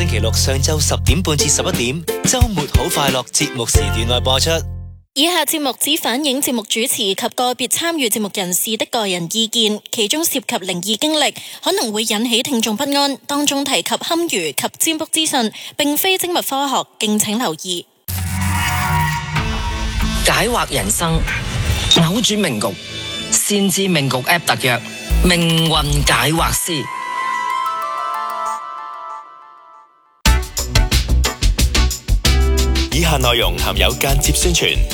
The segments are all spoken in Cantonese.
星期六上晝10點半至11點，周末好快樂節目時段內播出。 以下節目只反映節目主持及個別參與節目人士的個人意見，其中涉及靈異經歷，可能會引起聽眾不安。當中提及堪輿及占卜資訊，並非精密科學，敬請留意。 解惑人生，扭轉命局，先知命局 App 特約命運解惑師。 以下內容含有間接宣傳。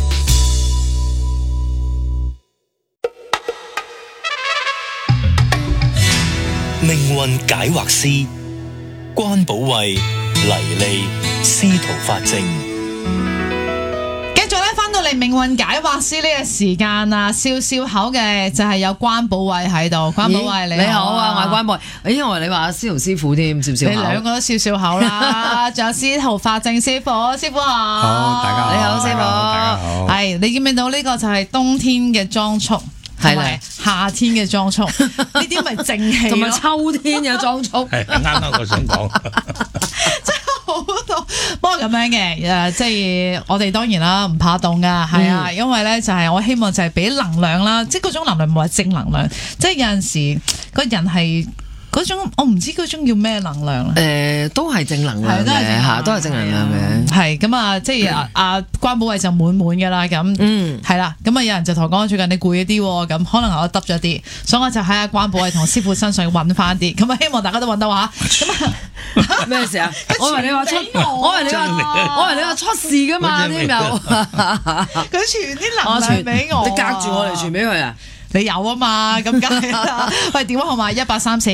命運解惑師關寶慧、黎利、司徒法正。 繼續咧，翻到嚟命運解惑師呢個時間啊，笑笑口嘅就係有關寶慧喺度。關寶慧你好啊，我係關寶慧。我話你話阿司徒師傅添，笑笑口。 你兩個都笑笑口啦，仲有司徒法正師傅，師傅好。 好，大家好。 你好，師傅。 大家好。 係你見唔見到呢個就係冬天嘅裝束？係啦，夏天嘅裝束，呢啲咪正氣咯， 同埋秋天嘅裝束。 係啱我想講， 真係好多。不過咁樣嘅，即係我哋當然啦，唔怕凍噶，係啊，因為咧就係我希望就係俾能量啦，即係嗰種能量唔係正能量，即係有陣時個人係。嗰種我唔知嗰種叫咩能量都係正能量嘅嚇，都係正能量嘅。 係咁啊，即係阿關寶慧就滿滿嘅啦，咁係啦。咁啊，有人就同我講最近你攰一啲喎，咁可能我耷咗啲，所以我就喺阿關寶慧同師傅身上揾翻啲。咁啊，希望大家都揾到下。咁啊， 咩事啊？我以為你話出，我以為你話出事㗎嘛？添有佢傳啲能量俾我， 你隔住我嚟傳俾佢啊？ 你有啊嘛，咁梗係啦。喂，電話號碼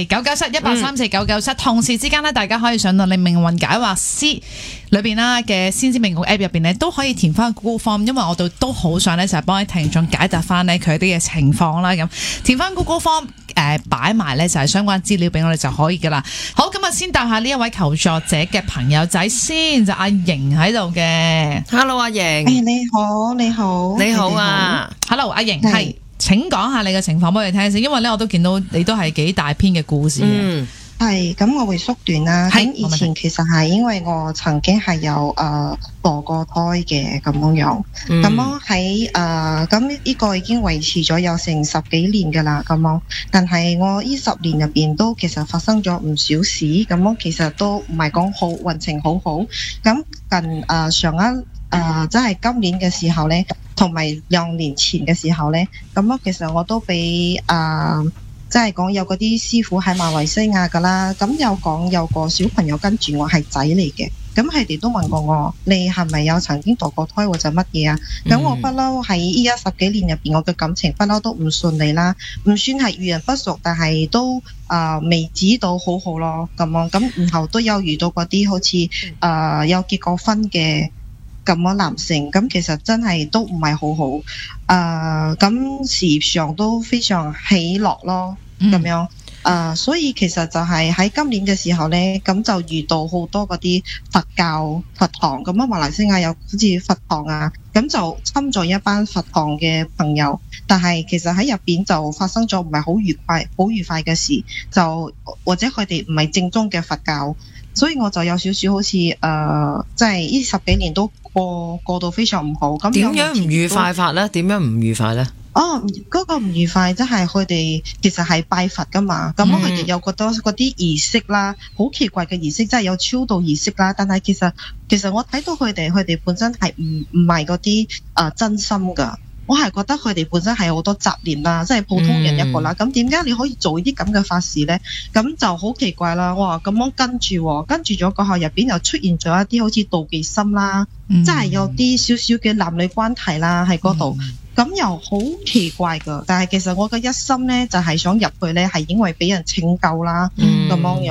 18349971834997，同時之間咧，大家可以上到你命運解惑師裏邊啦嘅先知命局 app 入邊咧，都可以填翻 Google Form，因為我哋都好想咧就係幫啲聽眾解答翻咧佢啲嘅情況啦。咁填翻 Google Form，擺埋咧就係相關資料俾我哋就可以噶啦。好，咁啊先答下呢一位求助者嘅朋友仔先，就阿瑩喺度嘅。 Hello， 阿瑩。 你好，你好， 你好啊。 Hello， 阿瑩係。請講下你嘅情況俾我哋聽先，因為咧我都見到你都係幾大篇嘅故事嘅。 係咁，我會縮短啦。咁以前其實係因為我曾經係有墮過胎嘅咁樣，咁樣喺咁呢個已經維持咗有成10幾年噶啦咁樣。但係我呢10年入邊都其實發生咗唔少事，咁樣其實都唔係講好運程好好。咁近上一即係今年嘅時候咧，同埋2年前嘅時候咧，咁其實我都俾即係講有嗰啲師傅喺馬來西亞噶啦，咁有個小朋友跟住我係仔嚟嘅，咁佢哋都問過我，你係咪有曾經墮過胎或者乜嘢啊？咁我不嬲喺依家10幾年入邊，我嘅感情不嬲都唔順利啦，唔算係遇人不淑，但係都未至到好好咯咁樣。咁然後都有遇到嗰啲好似有結過婚嘅咁樣男性，咁其實真係都唔係好好，咁事業上都非常起落咯，咁樣，所以其實就係喺今年嘅時候呢，咁就遇到好多嗰啲佛堂，咁馬來西亞有好似佛堂啊，咁就侵咗一班佛堂嘅朋友，但係其實喺入邊就發生咗唔係好愉快嘅事，就或者佢哋唔係正宗嘅佛教。所以我就有少少好似即係呢10幾年都過到非常唔好。咁點樣唔愉快法呢？點樣唔愉快呢？ 嗰個唔愉快即係佢哋其實係拜佛噶嘛，咁佢哋有覺得嗰啲儀式啦，好奇怪嘅儀式，即係有超度儀式啦。但係其實我睇到佢哋本身係唔係嗰啲真心噶。我係覺得佢哋本身係好多雜念啦，即係普通人一個啦。咁點解你可以做呢啲咁嘅法事呢？咁就好奇怪啦！我話咁樣跟住咗個後入邊又出現咗一啲好似妒忌心啦，即係有啲少少嘅男女關係啦喺嗰度。咁又好奇怪噶。但係其實我嘅一心呢，就係想入去呢，係因為俾人拯救啦咁樣樣。